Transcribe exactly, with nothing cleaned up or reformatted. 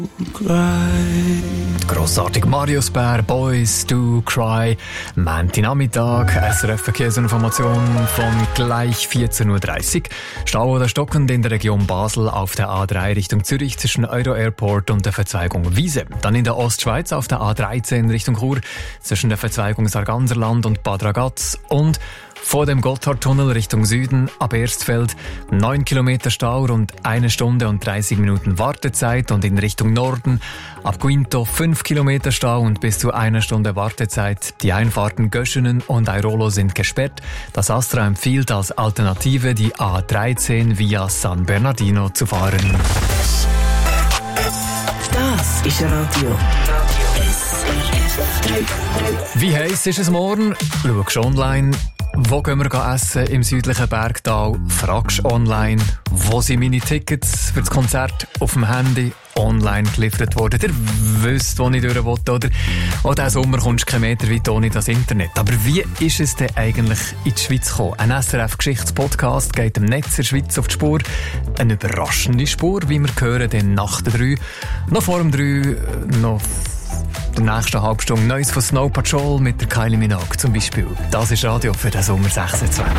Grossartig Marius Bär, Boys Do Cry. Montagnachmittag, S R F Verkehrsinformation von gleich vierzehn Uhr dreißig. Stau oder stockend in der Region Basel auf der A drei Richtung Zürich zwischen Euro Airport und der Verzweigung Wiese. Dann in der Ostschweiz auf der A dreizehn Richtung Chur zwischen der Verzweigung Sarganserland und Bad Ragaz und vor dem Gotthardtunnel Richtung Süden ab Erstfeld neun Kilometer Stau, rund eine Stunde und dreißig Minuten Wartezeit, und in Richtung Norden ab Guinto fünf Kilometer Stau und bis zu einer Stunde Wartezeit. Die Einfahrten Göschenen und Airolo sind gesperrt. Das Astra empfiehlt als Alternative die A dreizehn via San Bernardino zu fahren. Das ist Radio. Wie heiß ist es morgen? Schau online. Wo gehen wir essen im südlichen Bergtal? Fragst online. Wo sind meine Tickets für das Konzert? Auf dem Handy online geliefert worden. Ihr wisst, wo ich durch will, oder? Auch diesen Sommer kommst du keinen Meter weit ohne das Internet. Aber wie ist es denn eigentlich in die Schweiz gekommen? Ein S R F-Geschichtspodcast geht im Netz der Schweiz auf die Spur. Eine überraschende Spur, wie wir hören, dann nach der drei. Noch vor dem drei, noch der nächsten halben Stunde Neues von Snow Patrol mit der Kylie Minogue zum Beispiel. Das ist Radio für den Sommer sechsundzwanzig.